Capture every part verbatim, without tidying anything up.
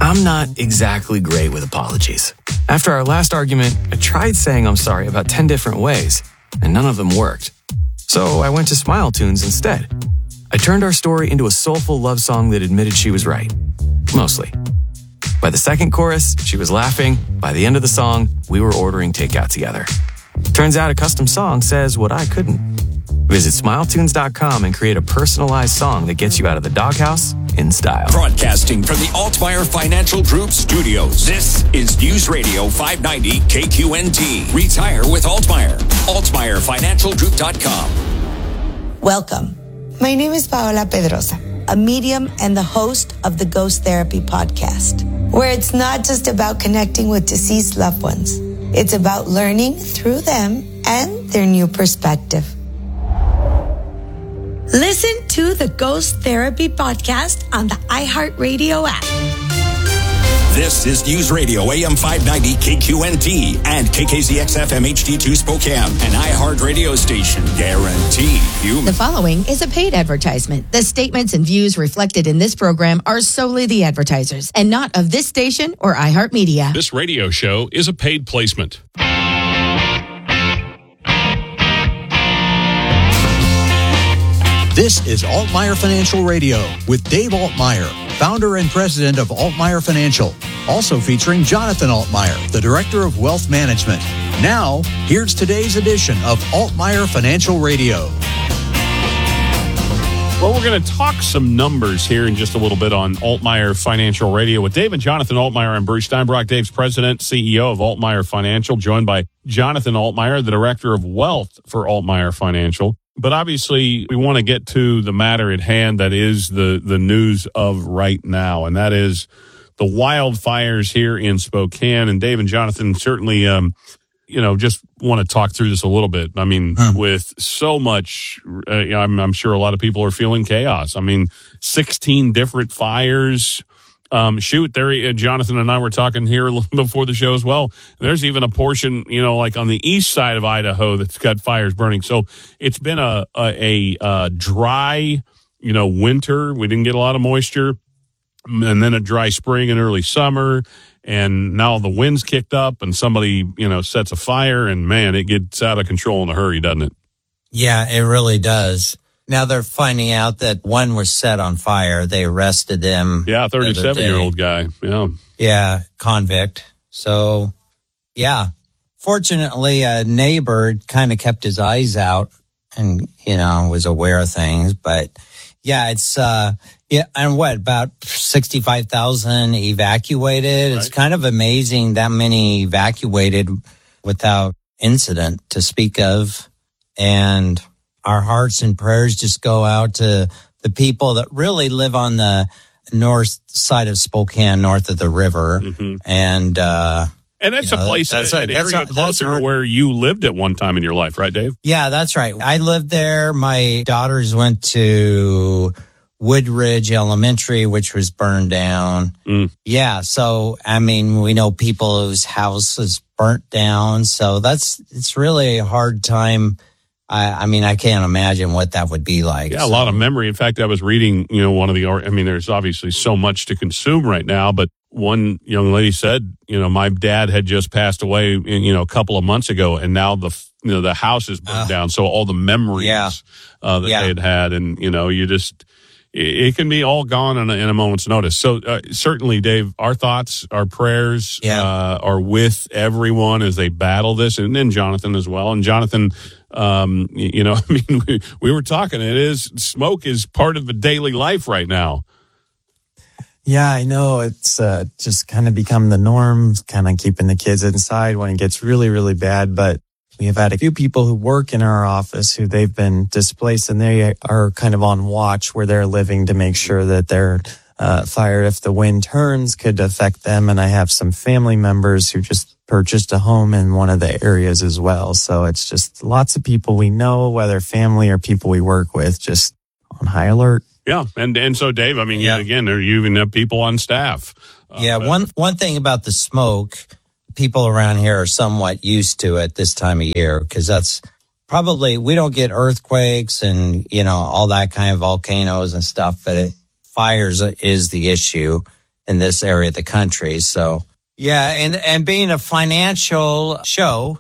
I'm not exactly great with apologies. After our last argument, I tried saying I'm sorry about ten different ways, and none of them worked. So I went to Smile Tunes instead. I turned our story into a soulful love song that admitted she was right. Mostly. By the second chorus, she was laughing. By the end of the song, we were ordering takeout together. Turns out a custom song says what I couldn't. Visit smile tunes dot com and create a personalized song that gets you out of the doghouse in style. Broadcasting from the Altmeyer Financial Group studios, this is News Radio five ninety K Q N T. Retire with Altmeyer. altmeyer financial group dot com. Welcome. My name is Paola Pedrosa, a medium and the host of the Ghost Therapy podcast, where it's not just about connecting with deceased loved ones. It's about learning through them and their new perspective. Listen to the Ghost Therapy podcast on the iHeartRadio app. This is News Radio A M five ninety K Q N T and K K Z X F M H D two Spokane, an iHeart radio station guaranteed human. The following is a paid advertisement. The statements and views reflected in this program are solely the advertisers and not of this station or iHeartMedia. This radio show is a paid placement. This is Altmeyer Financial Radio with Dave Altmeyer, founder and president of Altmeyer Financial. Also featuring Jonathan Altmeyer, the director of wealth management. Now, here's today's edition of Altmeyer Financial Radio. Well, we're going to talk some numbers here in just a little bit on Altmeyer Financial Radio with Dave and Jonathan Altmeyer and Bruce Steinbrock. Dave's president, C E O of Altmeyer Financial, joined by Jonathan Altmeyer, the director of wealth for Altmeyer Financial. But obviously, we want to get to the matter at hand that is the, the news of right now, and that is the wildfires here in Spokane. And Dave and Jonathan certainly, um, you know, just want to talk through this a little bit. I mean, hmm. with so much, uh, I'm, I'm sure a lot of people are feeling chaos. I mean, sixteen different fires. Um, shoot, there, uh, Jonathan and I were talking here before the show as well. There's even a portion, you know, like on the east side of Idaho that's got fires burning. So it's been a, a, a dry, you know, winter. We didn't get a lot of moisture, and then a dry spring and early summer. And now the wind's kicked up and somebody, you know, sets a fire, and man, it gets out of control in a hurry, doesn't it? Yeah, it really does. Now they're finding out that one was set on fire. They arrested them. Yeah, thirty-seven-year-old guy. Yeah. Yeah, convict. So, yeah. Fortunately, a neighbor kind of kept his eyes out and, you know, was aware of things. But, yeah, it's, uh, yeah, and what, about sixty-five thousand evacuated? Right. It's kind of amazing that many evacuated without incident to speak of. And our hearts and prayers just go out to the people that really live on the north side of Spokane, north of the river. Mm-hmm. And, uh, and that's you know, a place, that's, an that's, area that's, closer that's, to where you lived at one time in your life, right, Dave? Yeah, that's right. I lived there. My daughters went to Woodridge Elementary, which was burned down. Mm. Yeah. So, I mean, we know people whose houses burnt down. So that's, it's really a hard time. I, I mean, I can't imagine what that would be like. Yeah, so. A lot of memory. In fact, I was reading, you know, one of the, I mean, there's obviously so much to consume right now, but one young lady said, you know, my dad had just passed away, you know, a couple of months ago, and now the, you know, the house is burned uh, down. So all the memories yeah. uh, that yeah. they had had, and, you know, you just, it can be all gone in a, in a moment's notice. So uh, certainly, Dave, our thoughts, our prayers yeah. uh, are with everyone as they battle this, and then Jonathan as well. And Jonathan, um, you know, I mean, we, we were talking, it is, smoke is part of the daily life right now. Yeah, I know. It's uh, just kind of become the norm, kind of keeping the kids inside when it gets really, really bad. But we have had a few people who work in our office who they've been displaced, and they are kind of on watch where they're living to make sure that their uh, fire, if the wind turns, could affect them. And I have some family members who just purchased a home in one of the areas as well. So it's just lots of people we know, whether family or people we work with, just on high alert. Yeah, and and so Dave, I mean, yeah. again, there you even have people on staff. Uh, yeah, one one thing about the smoke, people around here are somewhat used to it this time of year because that's probably, we don't get earthquakes and, you know, all that kind of volcanoes and stuff, but it, fires is the issue. in this area of the country. So, yeah, and, and being a financial show,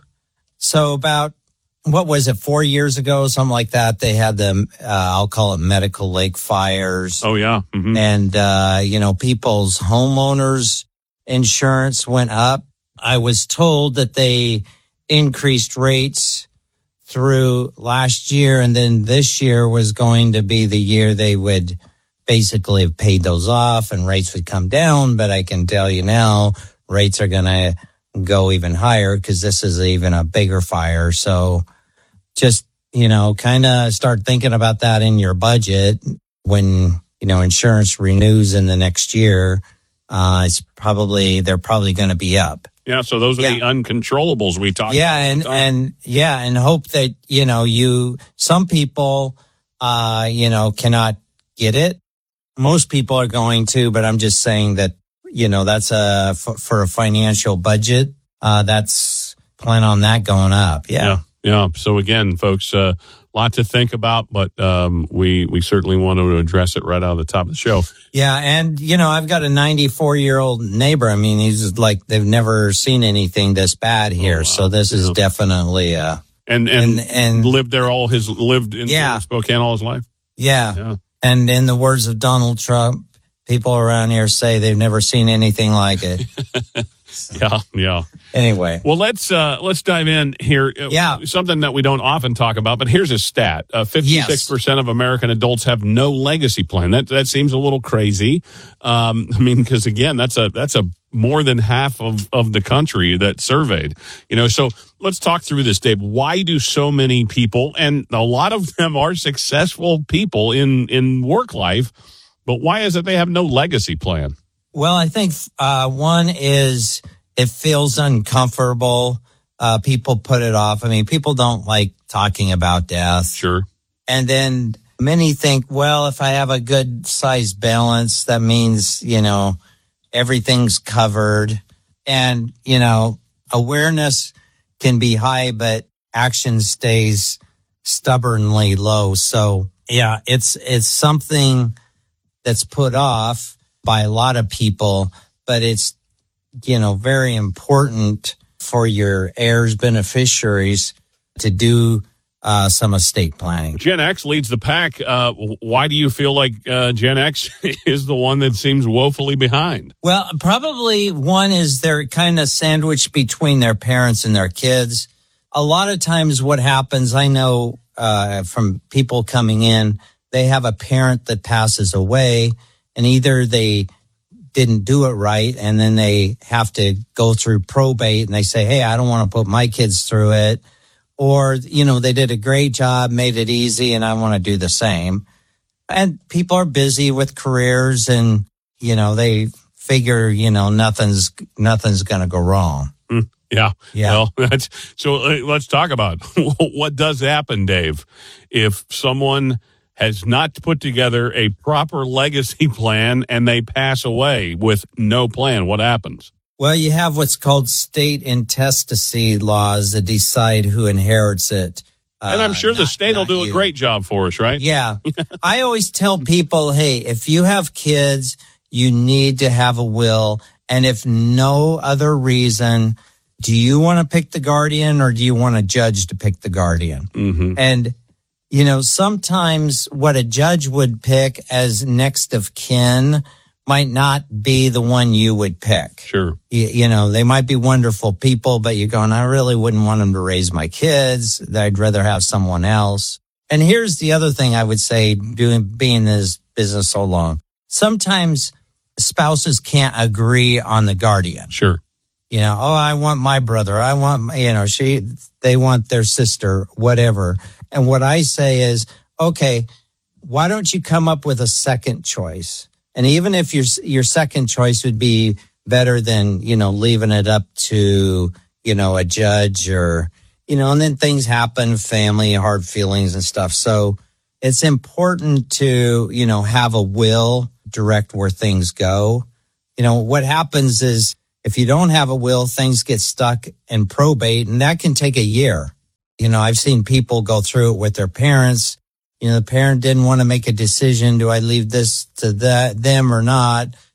so about, what was it, four years ago, something like that, they had the, uh, I'll call it medical lake fires. Oh, yeah. Mm-hmm. And, uh, you know, people's homeowners insurance went up. I was told that they increased rates through last year, and then this year was going to be the year they would basically have paid those off and rates would come down. But I can tell you now, rates are going to go even higher because this is even a bigger fire. So just, you know, kind of start thinking about that in your budget when, you know, insurance renews in the next year. Uh, it's probably, they're probably going to be up. Yeah. So those are yeah. the uncontrollables we talked yeah, about. And, and yeah, and hope that, you know, you, some people, uh, you know, cannot get it. Most people are going to, but I'm just saying that, you know, that's a, for, for a financial budget, uh, that's plan on that going up. Yeah. Yeah. Yeah. So again, folks, a uh, lot to think about, but um, we we certainly want to address it right out of the top of the show. Yeah, and you know, I've got a ninety-four year old neighbor. I mean, he's like they've never seen anything this bad here, oh, wow. so this yeah. is definitely uh and, and and and lived there all his lived in yeah. Spokane all his life. Yeah. yeah, and in the words of Donald Trump, people around here say they've never seen anything like it. yeah, yeah. Anyway, well, let's uh, let's dive in here. Yeah, something that we don't often talk about, but here's a stat: uh, fifty-six percent of American adults have no legacy plan. That that seems a little crazy. Um, I mean, because again, that's a that's a more than half of of the country that surveyed. You know, so let's talk through this, Dave. Why do so many people, and a lot of them are successful people in in work life, but why is it they have no legacy plan? Well, I think uh, one is it feels uncomfortable. Uh, people put it off. I mean, people don't like talking about death. Sure. And then many think, well, if I have a good sized balance, that means, you know, everything's covered. And, you know, awareness can be high, but action stays stubbornly low. So, yeah, it's it's something that's put off by a lot of people, but it's, you know, very important for your heirs, beneficiaries to do uh, some estate planning. Gen X leads the pack. Uh, why do you feel like uh, Gen X is the one that seems woefully behind? Well, probably one is they're kind of sandwiched between their parents and their kids. A lot of times what happens, I know uh, from people coming in, they have a parent that passes away, and either they didn't do it right, and then they have to go through probate, and they say, hey, I don't want to put my kids through it. Or, you know, they did a great job, made it easy, and I want to do the same. And people are busy with careers, and, you know, they figure, you know, nothing's nothing's going to go wrong. Mm, yeah. Yeah. Well, that's, so uh, let's talk about what does happen, Dave, if someone has not put together a proper legacy plan and they pass away with no plan. What happens? Well, you have what's called state intestacy laws that decide who inherits it. Uh, and I'm sure not, the state will do you. a great job for us, right? Yeah. I always tell people, hey, if you have kids, you need to have a will. And if no other reason, do you want to pick the guardian or do you want a judge to pick the guardian? Mm-hmm. And you know, sometimes what a judge would pick as next of kin might not be the one you would pick. Sure. You, you know, they might be wonderful people, but you're going, I really wouldn't want them to raise my kids. I'd rather have someone else. And here's the other thing I would say, doing being in this business so long. Sometimes spouses can't agree on the guardian. Sure. You know, oh, I want my brother. I want, you know, she, they want their sister, whatever. And what I say is, okay, why don't you come up with a second choice? And even if your your second choice would be better than, you know, leaving it up to, you know, a judge or, you know, and then things happen, family, hard feelings and stuff. So it's important to, you know, have a will direct where things go. You know, what happens is if you don't have a will, things get stuck in probate, and that can take a year. You know, I've seen people go through it with their parents. You know, the parent didn't want to make a decision. Do I leave this to that, them or not?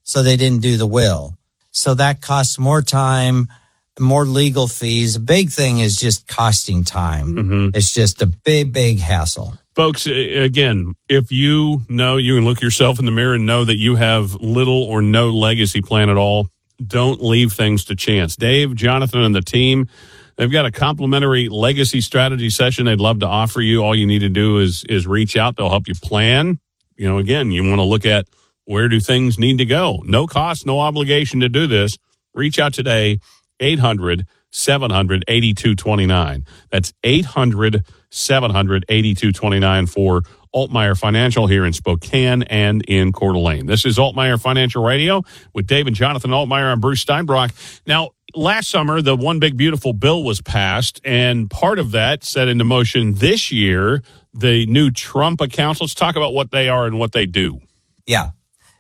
so they didn't do the will. So that costs more time, more legal fees. The big thing is just costing time. Mm-hmm. It's just a big, big hassle. Folks, again, if you know, you can look yourself in the mirror and know that you have little or no legacy plan at all, don't leave things to chance. Dave, Jonathan, and the team, they've got a complimentary legacy strategy session they'd love to offer you. All you need to do is is reach out. They'll help you plan. You know, again, you want to look at where do things need to go. No cost, no obligation to do this. Reach out today, eight hundred, seven hundred, eighty-two twenty-nine. That's eight hundred, seven hundred, eighty-two twenty-nine for Altmeyer Financial here in Spokane and in Coeur d'Alene. This is Altmeyer Financial Radio with Dave and Jonathan Altmeyer and Bruce Steinbrock. Now, last summer, the One Big Beautiful Bill was passed, and part of that set into motion this year the new Trump accounts. Let's talk about what they are and what they do. Yeah.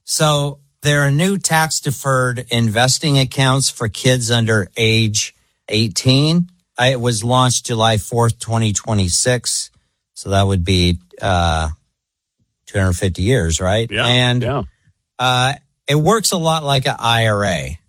So there are new tax-deferred investing accounts for kids under age eighteen. It was launched July fourth, twenty twenty-six. So that would be uh, two hundred fifty years, right? Yeah. And yeah. Uh, it works a lot like an I R A.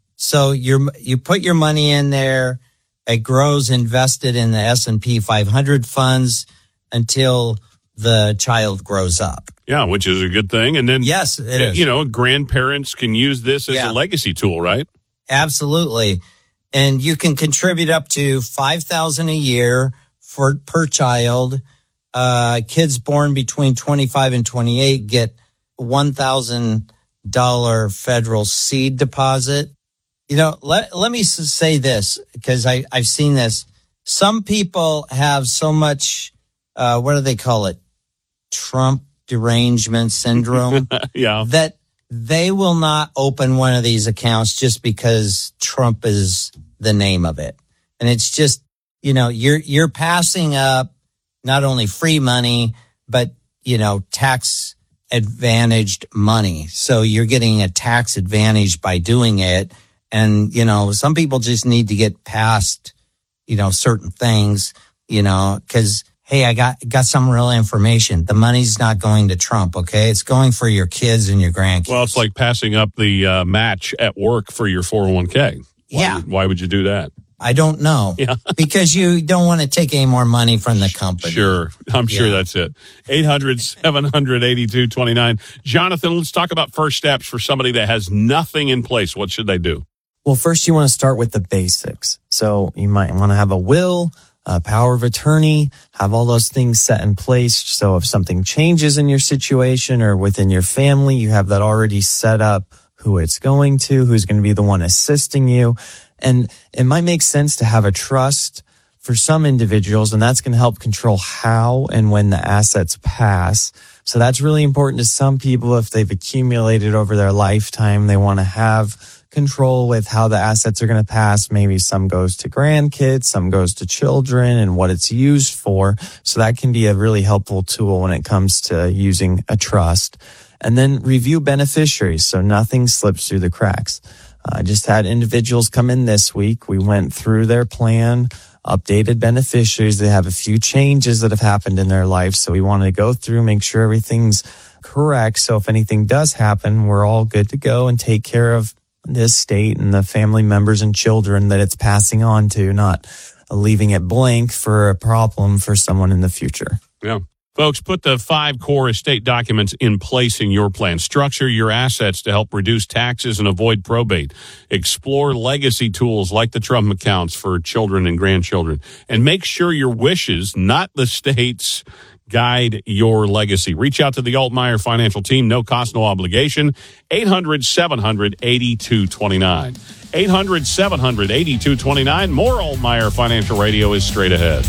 So you you put your money in there. It grows invested in the S and P five hundred funds until the child grows up. Yeah, which is a good thing. And then, yes, it is. You know, grandparents can use this as Yeah. a legacy tool, right? Absolutely. And you can contribute up to five thousand dollars a year for per child. Uh, kids born between twenty-five and twenty-eight get one thousand dollars federal seed deposit. You know, let, let me s- say this, because I, I've seen this. Some people have so much, uh, what do they call it? Trump derangement syndrome. Yeah. That they will not open one of these accounts just because Trump is the name of it. And it's just, you know, you're, you're passing up not only free money, but, you know, tax advantaged money. So you're getting a tax advantage by doing it. And, you know, some people just need to get past, you know, certain things, you know, because, hey, I got got some real information. The money's not going to Trump, okay? It's going for your kids and your grandkids. Well, it's like passing up the uh, match at work for your four oh one k. Why, Yeah. Why would you do that? I don't know. Yeah. Because you don't want to take any more money from the company. Sure. I'm sure Yeah. that's it. eight hundred, seven hundred, eighty-two twenty-nine. Jonathan, let's talk about first steps for somebody that has nothing in place. What should they do? Well, first you want to start with the basics. So you might want to have a will, a power of attorney, have all those things set in place. So if something changes in your situation or within your family, you have that already set up, who it's going to, who's going to be the one assisting you. And it might make sense to have a trust for some individuals, and that's going to help control how and when the assets pass. So that's really important to some people. If they've accumulated over their lifetime, they want to have control with how the assets are going to pass. Maybe some goes to grandkids, some goes to children, and what it's used for. So that can be a really helpful tool when it comes to using a trust. And then review beneficiaries so nothing slips through the cracks. I uh, just had individuals come in this week. We went through their plan, updated beneficiaries. They have a few changes that have happened in their life. So we wanted to go through, make sure everything's correct. So if anything does happen, we're all good to go and take care of the estate and the family members and children that it's passing on to, not leaving it blank for a problem for someone in the future. Yeah. Folks, put the five core estate documents in place in your plan. Structure your assets to help reduce taxes and avoid probate. Explore legacy tools like the Trump accounts for children and grandchildren. And make sure your wishes, not the state's, guide your legacy. Reach out to the Altmeyer Financial Team. No cost, no obligation. eight hundred, seven hundred, eighty-two twenty-nine. eight hundred, seven hundred, eighty-two twenty-nine. More Altmeyer Financial Radio is straight ahead.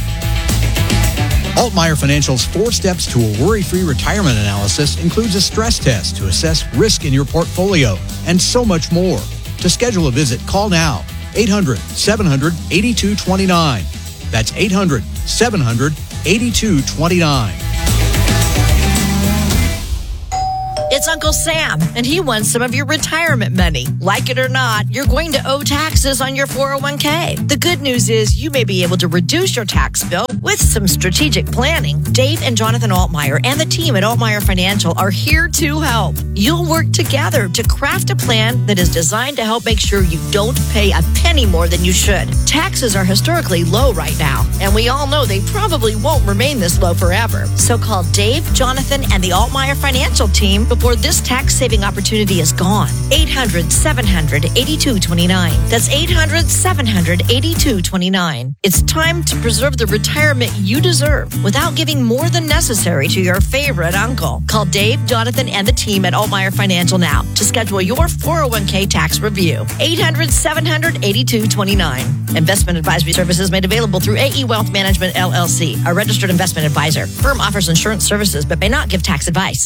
Altmeyer Financial's four steps to a worry-free retirement analysis includes a stress test to assess risk in your portfolio and so much more. To schedule a visit, call now. eight hundred, seven hundred, eighty-two twenty-nine. That's eight hundred, seven hundred, eighty-two twenty-nine. It's it's Uncle Sam, and he wants some of your retirement money. Like it or not, you're going to owe taxes on your four oh one k. The good news is you may be able to reduce your tax bill with some strategic planning. Dave and Jonathan Altmaier and the team at Altmaier Financial are here to help. You'll work together to craft a plan that is designed to help make sure you don't pay a penny more than you should. Taxes are historically low right now, and we all know they probably won't remain this low forever. So call Dave, Jonathan, and the Altmaier Financial team before this tax-saving opportunity is gone. eight hundred, seven hundred, eighty-two twenty-nine. That's eight hundred, seven hundred, eighty-two twenty-nine. It's time to preserve the retirement you deserve without giving more than necessary to your favorite uncle. Call Dave, Jonathan, and the team at Altmaier Financial now to schedule your four oh one k tax review. eight hundred, seven hundred, eighty-two twenty-nine. Investment advisory services made available through A E Wealth Management, L L C, a registered investment advisor. Firm offers insurance services but may not give tax advice.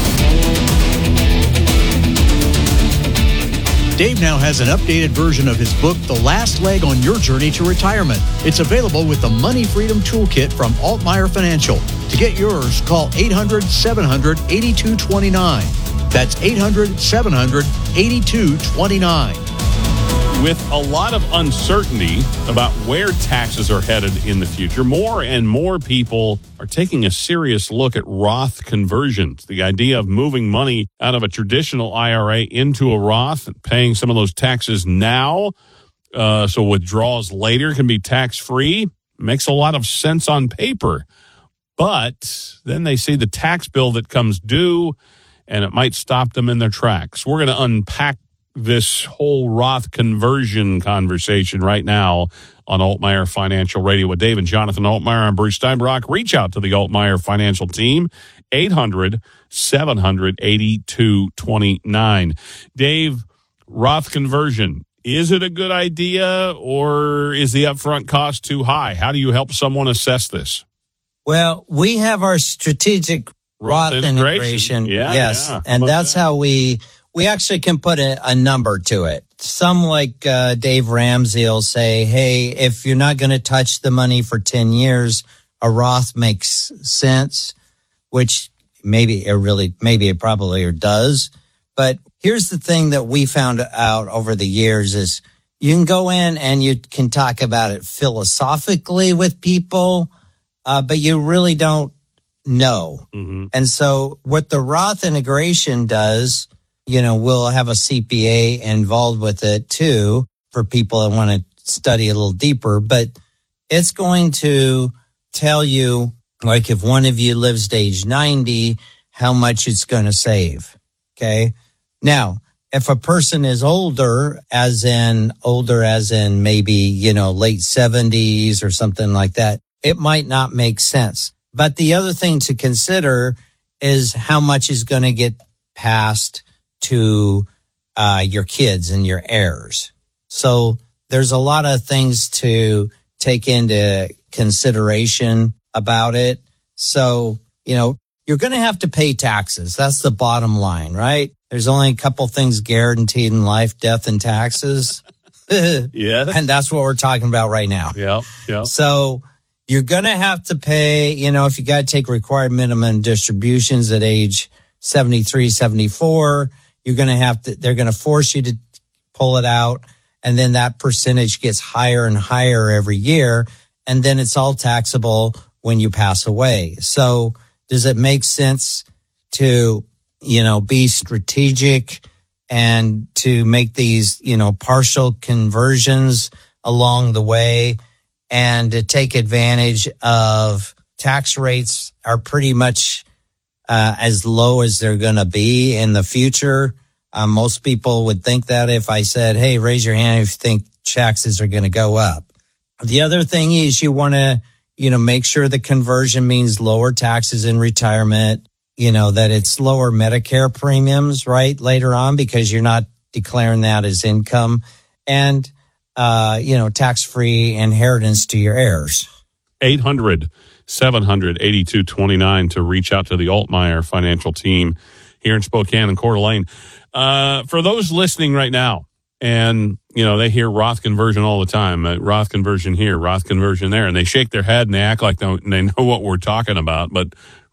Dave now has an updated version of his book, The Last Leg on Your Journey to Retirement. It's available with the Money Freedom Toolkit from Altmaier Financial. To get yours, call eight hundred, seven hundred, eighty-two twenty-nine. That's eight hundred, seven hundred, eighty-two twenty-nine. With a lot of uncertainty about where taxes are headed in the future, more and more people are taking a serious look at Roth conversions. The idea of moving money out of a traditional I R A into a Roth and paying some of those taxes now, uh, so withdrawals later can be tax-free, makes a lot of sense on paper. But then they see the tax bill that comes due, and it might stop them in their tracks. We're going to unpack this whole Roth conversion conversation right now on Altmaier Financial Radio with Dave and Jonathan Altmaier. I'm Bruce Steinbrock. Reach out to the Altmaier Financial team, eight hundred, seven hundred, eighty-two twenty-nine. Dave, Roth conversion, is it a good idea or is the upfront cost too high? How do you help someone assess this? Well, we have our strategic Roth, Roth integration. integration. Yeah, yes, yeah. And that's that? how we... We actually can put a, a number to it. Some like uh, Dave Ramsey will say, hey, if you're not going to touch the money for ten years, a Roth makes sense, which maybe it really, maybe it probably does. But here's the thing that we found out over the years is you can go in and you can talk about it philosophically with people, uh, but you really don't know. Mm-hmm. And so what the Roth integration does, you know, we'll have a C P A involved with it too for people that want to study a little deeper, but it's going to tell you, like if one of you lives to age ninety, how much it's going to save. Okay. Now, if a person is older, as in older, as in maybe, you know, late seventies or something like that, it might not make sense. But the other thing to consider is how much is going to get passed to uh, your kids and your heirs. So there's a lot of things to take into consideration about it. So, you know, you're going to have to pay taxes. That's the bottom line, right? There's only a couple things guaranteed in life, death and taxes. Yeah. And that's what we're talking about right now. Yeah, yeah. So you're going to have to pay, you know, if you got to take required minimum distributions at age seventy-three, seventy-four, you're going to have to, they're going to force you to pull it out. And then that percentage gets higher and higher every year. And then it's all taxable when you pass away. So does it make sense to, you know, be strategic and to make these, you know, partial conversions along the way and to take advantage of tax rates are pretty much Uh, as low as they're going to be in the future? Uh, most people would think that if I said, hey, raise your hand if you think taxes are going to go up. The other thing is you want to, you know, make sure the conversion means lower taxes in retirement, you know, that it's lower Medicare premiums, right, later on, because you're not declaring that as income, and, uh, you know, tax-free inheritance to your heirs. eight hundred, seven hundred, eighty-two twenty-nine to reach out to the Altmaier Financial team here in Spokane and Coeur d'Alene. Uh, for those listening right now, and, you know, they hear Roth conversion all the time, uh, Roth conversion here, Roth conversion there, and they shake their head and they act like they, they know what we're talking about. But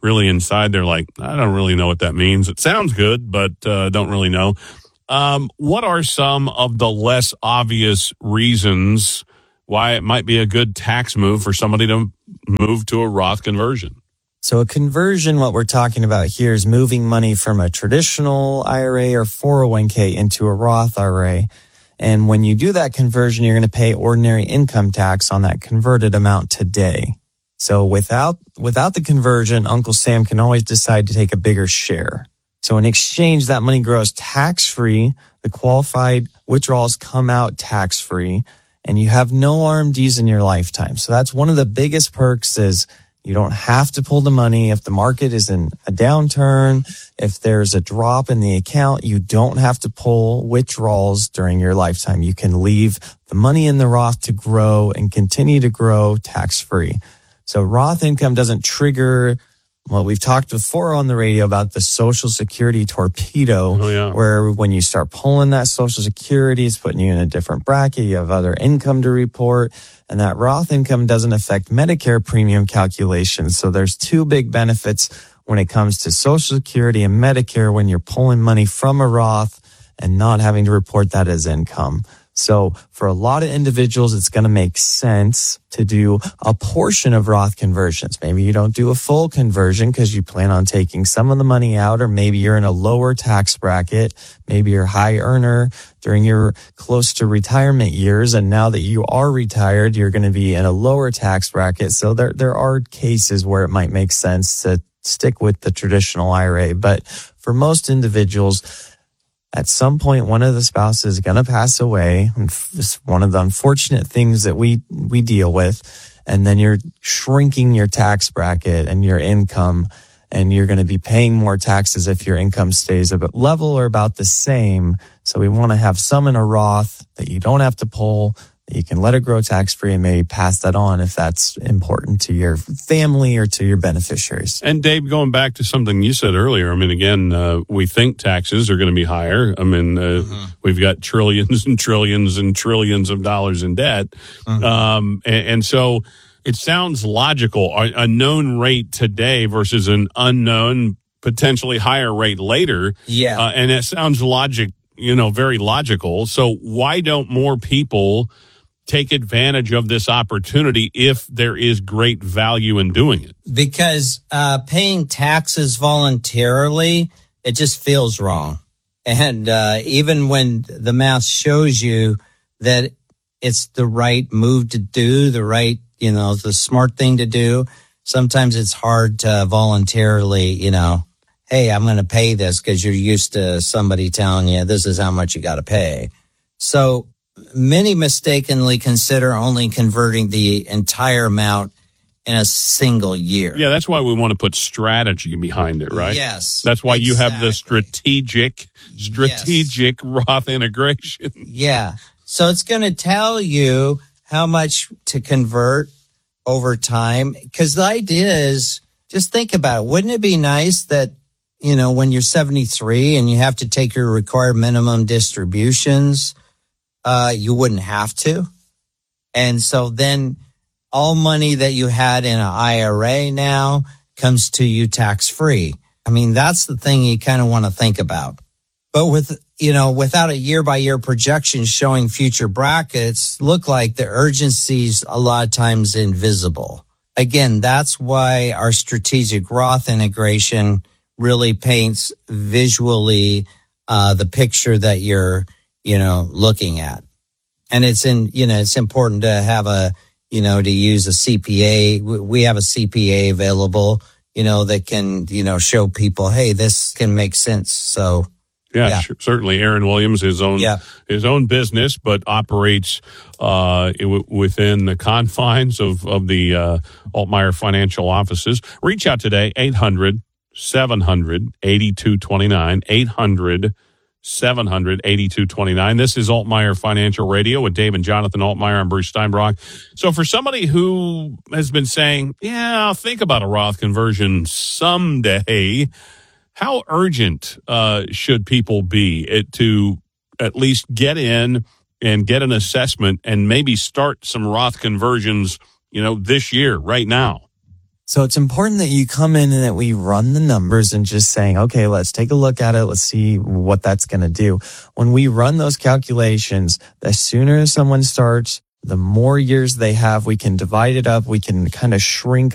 really inside, they're like, I don't really know what that means. It sounds good, but uh, don't really know. Um, what are some of the less obvious reasons why it might be a good tax move for somebody to move to a Roth conversion? So a conversion, what we're talking about here is moving money from a traditional I R A or four oh one k into a Roth I R A. And when you do that conversion, you're going to pay ordinary income tax on that converted amount today. So without without the conversion, Uncle Sam can always decide to take a bigger share. So in exchange, that money grows tax-free. The qualified withdrawals come out tax-free, and you have no R M Ds in your lifetime. So that's one of the biggest perks is you don't have to pull the money. If the market is in a downturn, if there's a drop in the account, you don't have to pull withdrawals during your lifetime. You can leave the money in the Roth to grow and continue to grow tax-free. So Roth income doesn't trigger what we've talked before on the radio about the Social Security torpedo, oh, yeah. where when you start pulling that Social Security, it's putting you in a different bracket. You have other income to report, and that Roth income doesn't affect Medicare premium calculations. So there's two big benefits when it comes to Social Security and Medicare when you're pulling money from a Roth and not having to report that as income. So for a lot of individuals, it's going to make sense to do a portion of Roth conversions. Maybe you don't do a full conversion because you plan on taking some of the money out, or maybe you're in a lower tax bracket. Maybe you're a high earner during your close to retirement years. And now that you are retired, you're going to be in a lower tax bracket. So there, there are cases where it might make sense to stick with the traditional I R A. But for most individuals, at some point, one of the spouses is going to pass away. It's one of the unfortunate things that we, we deal with. And then you're shrinking your tax bracket and your income, and you're going to be paying more taxes if your income stays about level or about the same. So we want to have some in a Roth that you don't have to pull, that you can let it grow tax-free and maybe pass that on if that's important to your family or to your beneficiaries. And Dave, going back to something you said earlier, I mean, again, uh, we think taxes are going to be higher. I mean, uh, mm-hmm. we've got trillions and trillions and trillions of dollars in debt. Mm-hmm. Um, and, and so it sounds logical. A, a known rate today versus an unknown, potentially higher rate later. Yeah. Uh, and it sounds logic, you know, very logical. So why don't more people take advantage of this opportunity if there is great value in doing it? Because uh, paying taxes voluntarily, it just feels wrong. And uh, even when the math shows you that it's the right move to do, the right, you know, the smart thing to do, sometimes it's hard to voluntarily, you know, hey, I'm going to pay this because you're used to somebody telling you this is how much you got to pay. So many mistakenly consider only converting the entire amount in a single year. Yeah, that's why we want to put strategy behind it, right? Yes. That's why exactly. you have the strategic, strategic yes. Roth integration. Yeah. So it's going to tell you how much to convert over time. Because the idea is, just think about it. Wouldn't it be nice that, you know, when you're seventy-three and you have to take your required minimum distributions, Uh, you wouldn't have to. And so then all money that you had in an I R A now comes to you tax free. I mean, that's the thing you kind of want to think about. But with, you know, without a year by year projection showing future brackets, look like the urgency's a lot of times invisible. Again, that's why our strategic Roth integration really paints visually, uh, the picture that you're, you know, looking at. And it's in, you know, it's important to have a, you know, to use a C P A. We have a C P A available, you know, that can, you know, show people, hey, this can make sense. So, yeah, yeah. Sure, certainly. Aaron Williams, his own, yeah. his own business, but operates, uh, within the confines of, of the, uh, Altmaier financial offices. Reach out today, eight hundred, seven hundred, eighty-two twenty-nine, eight hundred, seven hundred, eighty-two twenty-nine. This is Altmaier Financial Radio with Dave and Jonathan Altmaier. I'm Bruce Steinbrock. So for somebody who has been saying, yeah, I'll think about a Roth conversion someday, how urgent uh, should people be it, to at least get in and get an assessment and maybe start some Roth conversions, you know, this year, right now? So it's important that you come in and that we run the numbers and just saying, okay, let's take a look at it. Let's see what that's going to do. When we run those calculations, the sooner someone starts, the more years they have, we can divide it up. We can kind of shrink